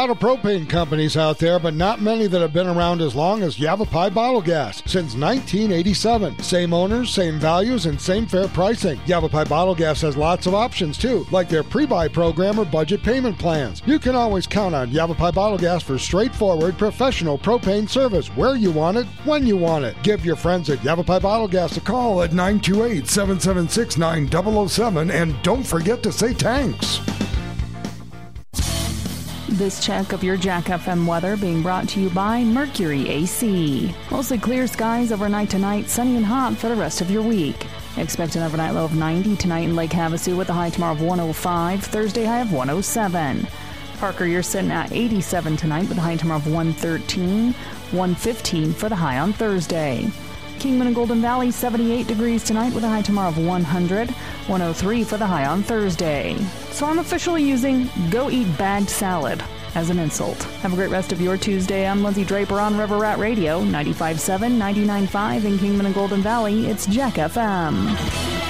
A lot of propane companies out there, but not many that have been around as long as Yavapai Bottle Gas since 1987. Same owners, same values, and same fair pricing. Yavapai Bottle Gas has lots of options too, like their pre-buy program or budget payment plans. You can always count on Yavapai Bottle Gas for straightforward, professional propane service where you want it, when you want it. Give your friends at Yavapai Bottle Gas a call at 928-776-9007, and don't forget to say thanks. This check of your Jack FM weather being brought to you by Mercury AC. Mostly clear skies overnight tonight, sunny and hot for the rest of your week. Expect an overnight low of 90 tonight in Lake Havasu with a high tomorrow of 105, Thursday high of 107. Parker, you're sitting at 87 tonight with a high tomorrow of 113, 115 for the high on Thursday. Kingman and Golden Valley, 78 degrees tonight with a high tomorrow of 100, 103 for the high on Thursday. So I'm officially using go eat bagged salad as an insult. Have a great rest of your Tuesday. I'm Lindsay Draper on River Rat Radio, 95.7, 99.5 in Kingman and Golden Valley. It's Jack FM.